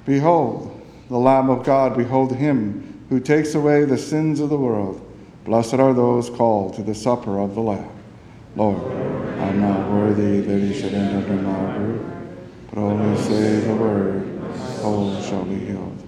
Behold, the Lamb of God, behold him who takes away the sins of the world. Blessed are those called to the supper of the Lamb. Lord, I am not worthy that he should enter under my roof, but only say the word, my soul shall be healed.